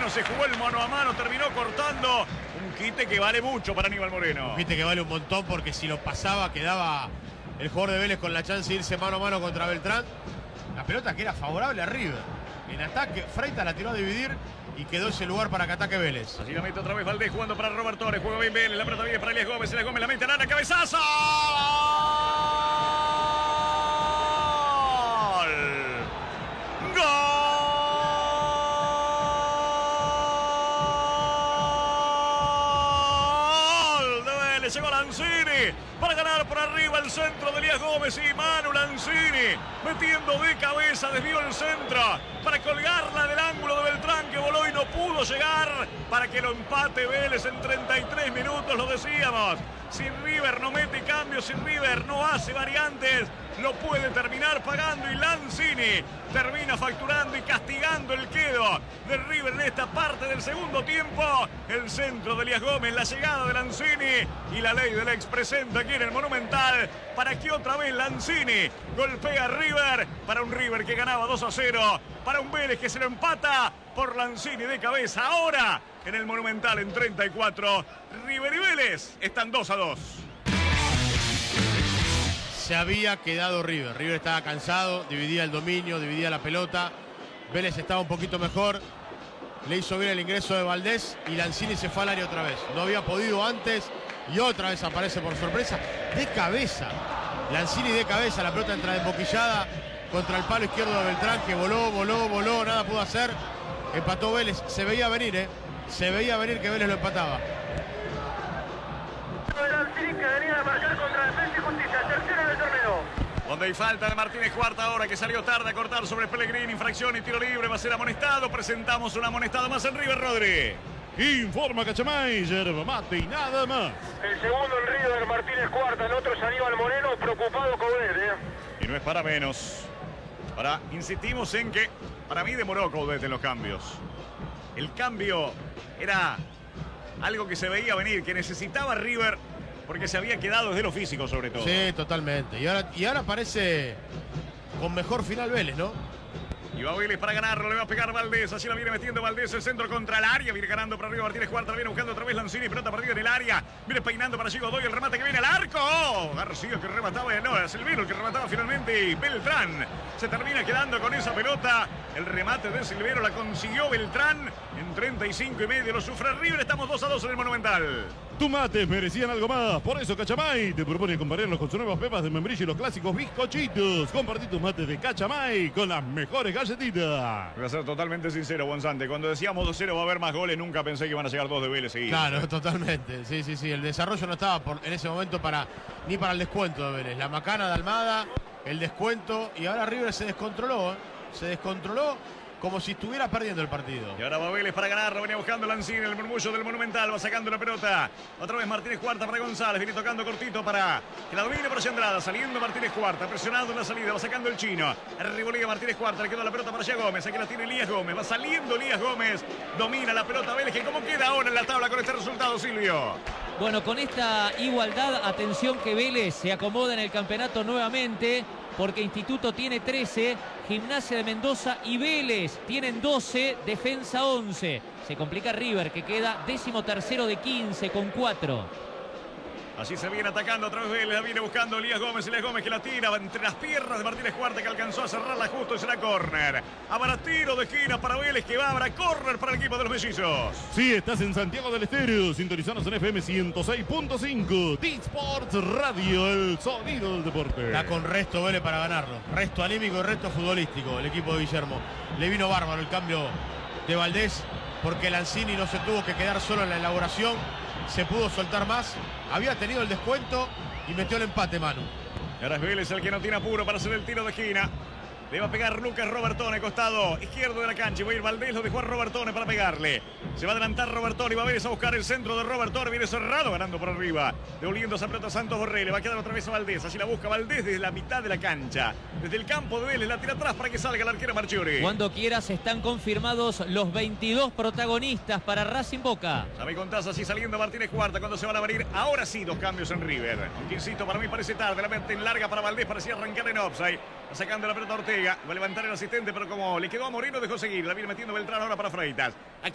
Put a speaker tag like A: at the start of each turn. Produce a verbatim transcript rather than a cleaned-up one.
A: Moreno, se jugó el mano a mano, terminó cortando un quite que vale mucho para Aníbal Moreno.
B: Un quite que vale un montón porque si lo pasaba quedaba el jugador de Vélez con la chance de irse mano a mano contra Beltrán. La pelota que era favorable a River. En ataque, Freitas la tiró a dividir y quedó ese lugar para que ataque Vélez.
A: Así la mete otra vez Valdés jugando para Robert Torres. Juega bien Vélez, la pelota viene para Elías Gómez. Elías Gómez la mete en área, cabezazo. Llegó Lanzini para ganar por arriba el centro de Elías Gómez y Manu Lanzini metiendo de cabeza, desvió el centro para colgarla del ángulo de Beltrán que voló y no pudo llegar para que lo empate Vélez en treinta y tres minutos, lo decíamos. Si River no mete cambios, si River no hace variantes, lo puede terminar pagando y Lanzini termina facturando y castigando el quedo de River en esta parte del segundo tiempo. El centro de Elías Gómez, la llegada de Lanzini y la ley del ex presente aquí en el Monumental para que otra vez Lanzini golpea a River, para un River que ganaba dos a cero, para un Vélez que se lo empata por Lanzini de cabeza. Ahora en el Monumental en treinta y cuatro, River y Vélez están dos a dos.
B: Se había quedado River. River estaba cansado, dividía el dominio, dividía la pelota. Vélez estaba un poquito mejor. Le hizo bien el ingreso de Valdés y Lanzini se fue al área otra vez. No había podido antes y otra vez aparece por sorpresa. De cabeza. Lanzini de cabeza, la pelota entra desboquillada contra el palo izquierdo de Beltrán que voló, voló, voló, nada pudo hacer. Empató Vélez. Se veía venir, ¿eh? Se veía venir que Vélez lo empataba.
C: Lanzini que venía a marcar contra Defensa y Justicia, tercero del torneo.
A: Donde hay falta de Martínez Cuarta ahora que salió tarde a cortar sobre Pellegrini, infracción y tiro libre, va a ser amonestado. Presentamos un amonestado más en River, Rodri.
D: Informa Cachamay, yerba mate y nada más.
C: El segundo en River, Martínez Cuarta, el otro es Aníbal Moreno, preocupado con él, ¿eh?
A: Y no es para menos. Ahora, insistimos en que para mí demoró Coudet en los cambios. El cambio era algo que se veía venir, que necesitaba River porque se había quedado desde lo físico sobre todo.
B: Sí, totalmente. Y ahora, y ahora parece con mejor final Vélez, ¿no?
A: Y va Vélez para ganarlo, le va a pegar Valdés, así la viene metiendo Valdés, el centro contra el área, viene ganando por arriba Martínez Cuarta, viene buscando otra vez Lanzini, pelota perdida en el área, viene peinando para Chico Doy, el remate que viene al arco, García que remataba, no, es Silvero el que remataba finalmente y Beltrán se termina quedando con esa pelota, el remate de Silvero la consiguió Beltrán, en treinta y cinco y medio lo sufre River, estamos dos a dos en el Monumental.
D: Tus mates merecían algo más, por eso Cachamay te propone acompañarnos con sus nuevas pepas de membrillo y los clásicos bizcochitos. Compartí tus mates de Cachamay con las mejores galletitas.
A: Voy a ser totalmente sincero, Bonzante, cuando decíamos dos cero va a haber más goles, nunca pensé que iban a llegar dos de Vélez seguidos.
B: Claro, ¿eh? Totalmente, sí, sí, sí, el desarrollo no estaba por, en ese momento para ni para el descuento de Vélez. La macana de Almada, el descuento y ahora River se descontroló, ¿eh? Se descontroló como si estuviera perdiendo el partido.
A: Y ahora va Vélez para ganar, lo venía buscando Lanzini, el murmullo del Monumental, va sacando la pelota. Otra vez Martínez Cuarta para González, viene tocando cortito para que la domine por Andrada, saliendo Martínez Cuarta, presionado en la salida, va sacando el chino. Arribolía Martínez Cuarta, le quedó la pelota para allá Gómez, aquí la tiene Elías Gómez, va saliendo Elías Gómez, domina la pelota Vélez, que cómo queda ahora en la tabla con este resultado, Silvio.
E: Bueno, con esta igualdad, atención que Vélez se acomoda en el campeonato nuevamente, porque Instituto tiene trece, Gimnasia de Mendoza y Vélez tienen doce, Defensa once. Se complica River, que queda décimo tercero de quince con cuatro.
A: Así se viene atacando otra vez Vélez, la viene buscando Elías Gómez, Elías Gómez que la tira entre las piernas de Martínez Cuarta, que alcanzó a cerrarla justo y será córner. Habrá tiro de esquina para Vélez, que va, habrá córner para el equipo de los mellizos.
D: Sí, estás en Santiago del Estero, sintonizanos en F M ciento seis punto cinco, T-Sports Radio, el sonido del deporte.
B: Está con resto Vélez para ganarlo, resto anímico y resto futbolístico el equipo de Guillermo. Le vino bárbaro el cambio de Valdés, porque Lanzini no se tuvo que quedar solo en la elaboración, se pudo soltar más, había tenido el descuento y metió el empate, Manu.
A: Ahora es Vélez el que no tiene apuro para hacer el tiro de esquina. Le va a pegar Lucas Robertone, costado izquierdo de la cancha. Y va a ir Valdés, lo dejó a Robertone para pegarle. Se va a adelantar Robertone y va a Vélez a buscar el centro de Robertone. Viene cerrado, ganando por arriba. Devolviendo esa pelota a Santos Borré. Le va a quedar otra vez a Valdés. Así la busca Valdés desde la mitad de la cancha. Desde el campo de Vélez, la tira atrás para que salga el arquero Marchiori.
E: Cuando quieras, están confirmados los veintidós protagonistas para Racing Boca.
A: Xavi Contaz así saliendo Martínez Cuarta cuando se van a abrir. Ahora sí, dos cambios en River. Aunque insisto, para mí parece tarde. La mete en larga para Valdés, parecía arrancar en offside. Va sacando la pelota Ortega. Va a levantar el asistente, pero como le quedó a Moreno, dejó seguir. La viene metiendo Beltrán ahora para Freitas. Aquí